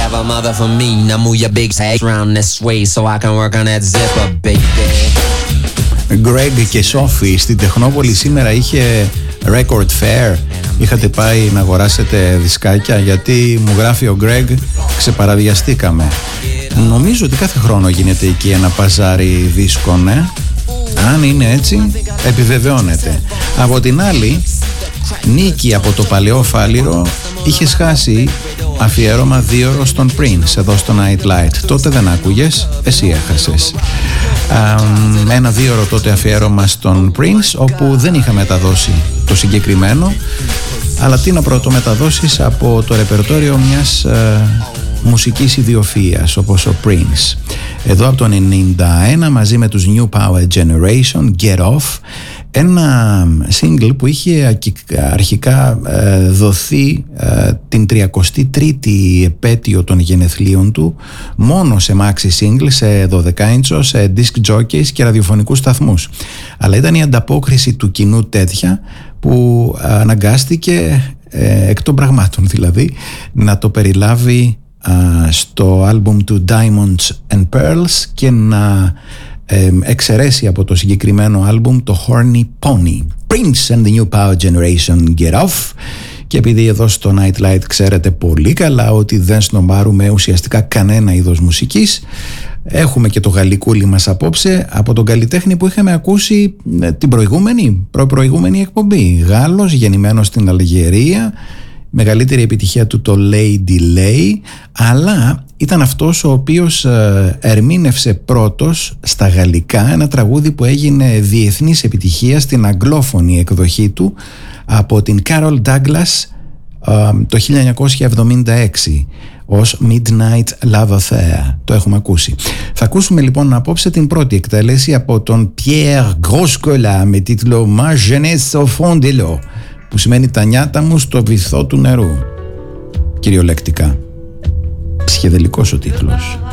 have a mother for me. Now move your big ass around this way so I can work on that zipper, baby. Greg και Sophie στην Τεχνόπολη σήμερα είχε record fair. Είχατε πάει να αγοράσετε δισκάκια? Γιατί μου γράφει ο Greg, ξεπαραδιαστήκαμε. Νομίζω ότι κάθε χρόνο γίνεται εκεί ένα παζάρι δίσκων, Αν είναι έτσι, επιβεβαιώνεται. Από την άλλη, Νίκη από το Παλαιό Φάληρο είχε χάσει αφιέρωμα 2ωρο στον Prince εδώ στο Night Light. Τότε δεν άκουγες, εσύ έχασες. Ένα 2ωρο τότε αφιέρωμα στον Prince, όπου δεν είχα μεταδώσει το συγκεκριμένο, αλλά τι να πρωτομεταδώσεις από το ρεπερτόριο μιας μουσικής ιδιοφυΐας όπως ο Prince. Εδώ από το 91 μαζί με τους New Power Generation, Get Off, ένα single που είχε αρχικά δοθεί την 33η επέτειο των γενεθλίων του μόνο σε maxi single, σε 12 σε disc jockeys και ραδιοφωνικούς σταθμούς. Αλλά ήταν η ανταπόκριση του κοινού τέτοια που αναγκάστηκε εκ των πραγμάτων δηλαδή να το περιλάβει στο άλμπουμ του Diamonds and Pearls και να εξαιρέσει από το συγκεκριμένο άλμπουμ το Horny Pony. Prince and the New Power Generation, Get Off. Και επειδή εδώ στο Night Light ξέρετε πολύ καλά ότι δεν σνομπάρουμε ουσιαστικά κανένα είδος μουσικής, έχουμε και το γαλλικούλι μας απόψε από τον καλλιτέχνη που είχαμε ακούσει την προηγούμενη εκπομπή. Γάλλος, γεννημένος στην Αλγερία, μεγαλύτερη επιτυχία του το Lady Lay, αλλά ήταν αυτός ο οποίος ερμήνευσε πρώτος στα γαλλικά ένα τραγούδι που έγινε διεθνής επιτυχία στην αγγλόφωνη εκδοχή του από την Carol Douglas το 1976 ως Midnight Love Affair. Το έχουμε ακούσει. Θα ακούσουμε λοιπόν απόψε την πρώτη εκτέλεση από τον Pierre Groscola με τίτλο Ma jeunesse au fond de l'eau, που σημαίνει τα νιάτα μου στο βυθό του νερού. Κυριολεκτικά. Ψυχεδελικός ο τίτλος.